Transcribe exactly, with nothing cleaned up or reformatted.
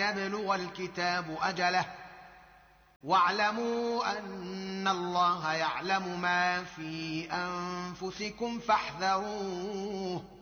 يبلغ الكتاب أجله واعلموا أن الله يعلم ما في أنفسكم فاحذروه